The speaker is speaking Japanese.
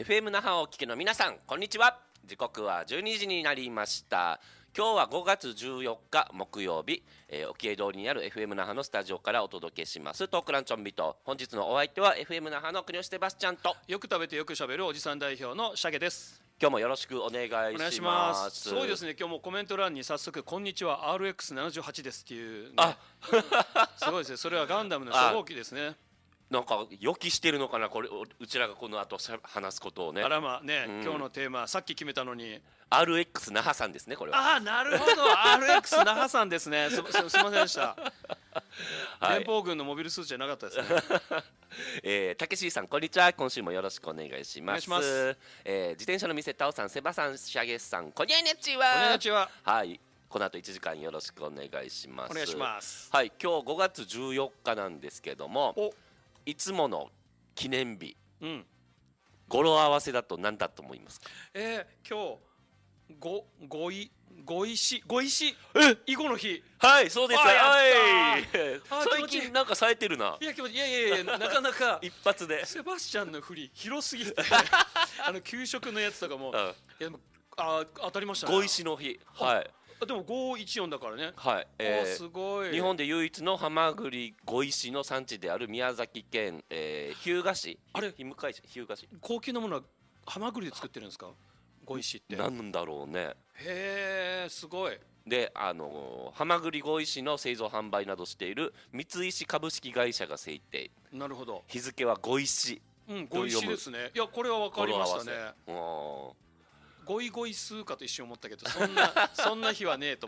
FM 那覇をお聞きの皆さん、こんにちは。時刻は12時になりました。今日は5月14日木曜日、沖江通りにある FM 那覇のスタジオからお届けしますトークランチョンビト。本日のお相手は FM 那覇の国吉セバスチャンと、 よく食べてよくしゃべるおじさん代表のシャゲです。 今日もよろしくお願いします。 すごいですね。今日もコメント欄に早速こんにちは RX78 ですっていう、ね、すごいですね。それはガンダムの初号機ですね。 なんか予期してるのかな、これうちらがこの後話すことをね。 あらまあね、今日のテーマさっき決めたのに RX 那覇さんですね、これは。 ああ、なるほど。RX 那覇さんですね。すみませんでした。連邦軍のモビルスーツじゃなかったですね。 たけしさん、こんにちは。今週もよろしくお願いします。 お願いします。 自転車の店タオさん、セバさん、シャゲさん、こんにちは。 こんにちは。 はい、この後1時間よろしくお願いします。 お願いします。 はい、今日5月14日なんですけども、いつもの記念日、語呂合わせだと何だと思いますか？ 今日ご石囲碁の日。 はい、そうです。 はい。 最近なんか冴えてるな。 いやなかなか一発でセバスチャンの振り広すぎて給食のやつとかも、いやでも当たりましたね。 ご石の日。はい。 でも514だからね。 はい。 すごい。 日本で唯一のハマグリ碁石の産地である宮崎県日向市。あれ、日向市。 高級なものはハマグリで作ってるんですか？碁石って。 なんだろうね。 へえ、すごい。 で、ハマグリ碁石の製造販売などしている三石株式会社が制定。なるほど。日付は碁石。 碁石ですね。いや、これは分かりましたね。ゴイゴイスーかと一瞬思ったけど、そんな日はねえと